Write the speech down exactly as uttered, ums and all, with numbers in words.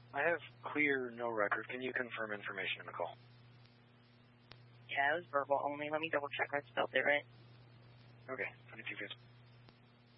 I have clear, no record. Can you confirm information in the call? Yeah, it was verbal only. Let me double check I spelled it right. Okay, twenty-two fifty.